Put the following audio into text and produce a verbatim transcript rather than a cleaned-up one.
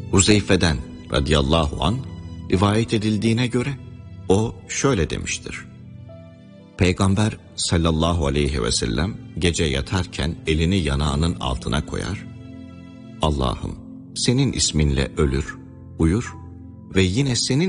Huzeyfe'den radıyallahu an rivayet edildiğine göre o şöyle demiştir. Peygamber sallallahu aleyhi ve sellem gece yatarken elini yanağının altına koyar. Allah'ım senin isminle ölür, uyur ve yine senin